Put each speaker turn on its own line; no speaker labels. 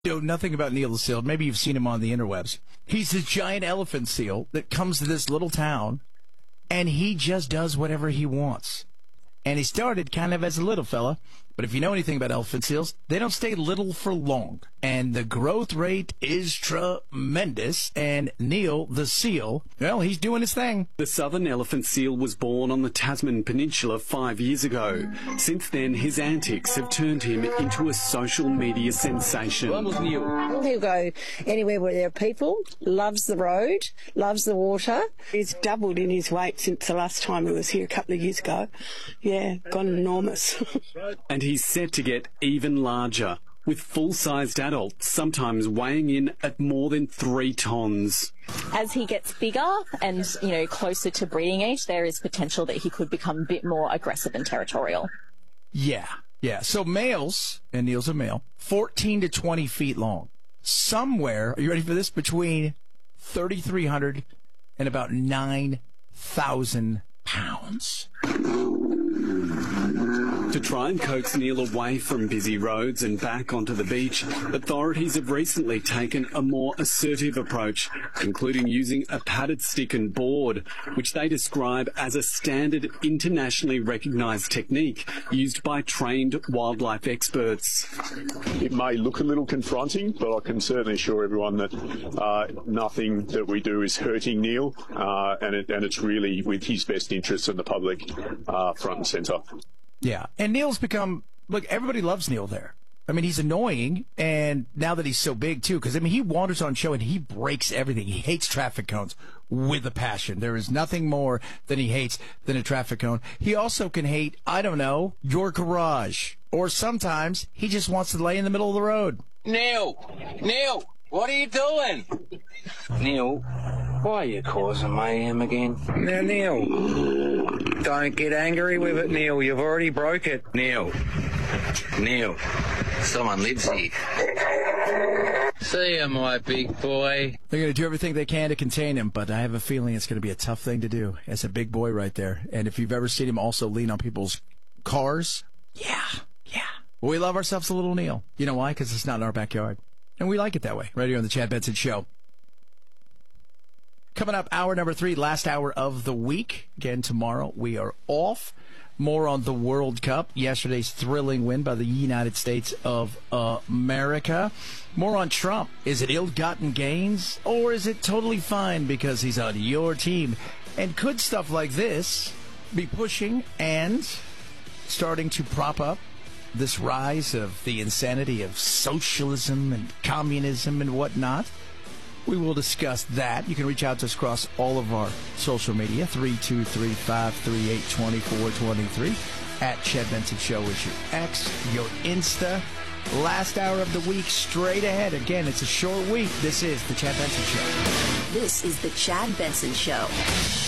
know nothing about Neil the seal, maybe you've seen him on the interwebs. He's a giant elephant seal that comes to this little town, and he just does whatever he wants. And he started kind of as a little fella, but if you know anything about elephant seals, they don't stay little for long. And the growth rate is tremendous. And Neil the seal, well, he's doing his thing.
The southern elephant seal was born on the Tasman Peninsula 5 years ago. Since then, his antics have turned him into a social media sensation.
He'll go anywhere where there are people, loves the road, loves the water.
He's doubled in his weight since the last time he was here a couple of years ago. Yeah, gone enormous.
And he's set to get even larger, with full-sized adults sometimes weighing in at more than 3 tons.
As he gets bigger and, closer to breeding age, there is potential that he could become a bit more aggressive and territorial.
Yeah. So males, and Neil's a male, 14 to 20 feet long. Somewhere, are you ready for this? Between 3,300 and about 9,000 pounds.
To try and coax Neil away from busy roads and back onto the beach, authorities have recently taken a more assertive approach, including using a padded stick and board, which they describe as a standard internationally recognised technique used by trained wildlife experts.
It may look a little confronting, but I can certainly assure everyone that nothing that we do is hurting Neil, and it's really with his best interests and the public front and centre.
Yeah, and Neil's become, look, everybody loves Neil there. I mean, he's annoying, and now that he's so big, too, because, he wanders on show and he breaks everything. He hates traffic cones with a passion. There is nothing more than he hates than a traffic cone. He also can hate, your garage. Or sometimes he just wants to lay in the middle of the road.
Neil, what are you doing? Neil, why are you causing mayhem again? Now, Neil, don't get angry with it, Neil. You've already broke it. Neil, someone lives here. See ya, my big boy.
They're going to do everything they can to contain him, but I have a feeling it's going to be a tough thing to do. As a big boy right there. And if you've ever seen him also lean on people's cars, yeah. We love ourselves a little Neil. You know why? Because it's not in our backyard. And we like it that way, right here on the Chad Benson Show. Coming up, hour number 3, last hour of the week. Again, tomorrow we are off. More on the World Cup. Yesterday's thrilling win by the United States of America. More on Trump. Is it ill-gotten gains, or is it totally fine because he's on your team? And could stuff like this be pushing and starting to prop up this rise of the insanity of socialism and communism and whatnot? We will discuss that. You can reach out to us across all of our social media, 323-538-2423. At Chad Benson Show is your X, your Insta. Last hour of the week straight ahead. Again, it's a short week. This is the Chad Benson Show.
This is the Chad Benson Show.